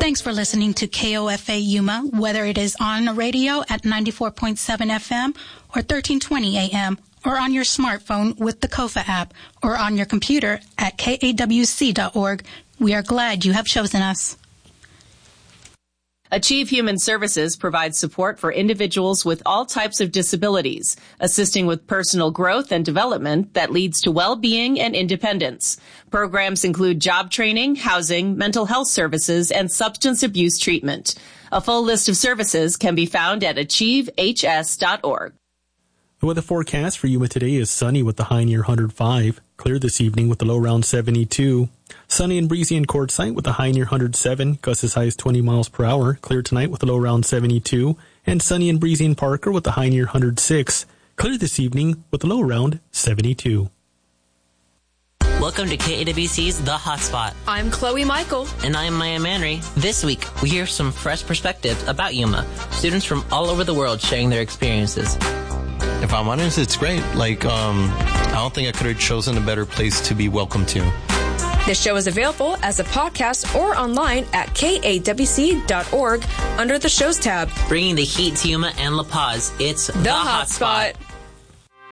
Thanks for listening to KOFA Yuma, whether it is on the radio at 94.7 FM or 1320 AM, or on your smartphone with the KOFA app, or on your computer at kawc.org. We are glad you have chosen us. Achieve Human Services provides support for individuals with all types of disabilities, assisting with personal growth and development that leads to well-being and independence. Programs include job training, housing, mental health services, and substance abuse treatment. A full list of services can be found at achievehs.org. The weather forecast for Yuma today is sunny with the high near 105, clear this evening with the low around 72. Sunny and breezy in Quartzsite with a high near 107, gusts as high as 20 miles per hour, clear tonight with a low around 72. And sunny and breezy in Parker with a high near 106, clear this evening with a low around 72. Welcome to KAWC's The Hotspot. I'm Chloe Michael. And I'm Maya Manry. This week, we hear some fresh perspectives about Yuma. Students from all over the world sharing their experiences. If I'm honest, it's great. I don't think I could have chosen a better place to be welcome to. This show is available as a podcast or online at kawc.org under the Shows tab. Bringing the heat to Yuma and La Paz, it's The Hotspot.